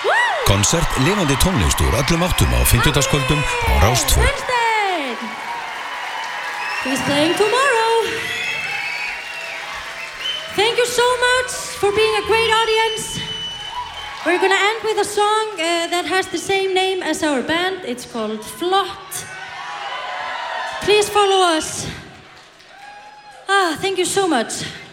Konsert lifandi tónlist úr öllum áttum á 50-dagskvöldum á Rás 2. He's playing tomorrow. Thank you so much for being a great audience. We're gonna end with a song that has the same name as our band. It's called Flott. Please follow us. Thank you so much.